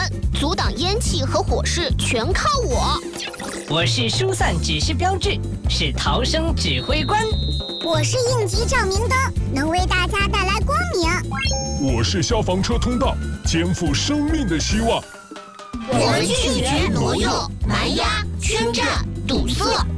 阻挡烟气和火势全靠我。 我是疏散指示标志，是逃生指挥官。 我是应急照明灯，能为大家带来光明。 我是消防车通道，肩负生命的希望。 我们拒绝挪用、蛮压、圈占、堵塞。